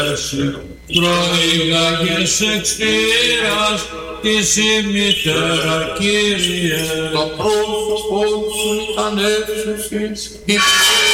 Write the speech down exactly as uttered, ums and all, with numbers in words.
έσυ, προήγαγες εξ θύρας της η μητέρα Κύριε. Το πρόσωπό σου ήταν έψουσης,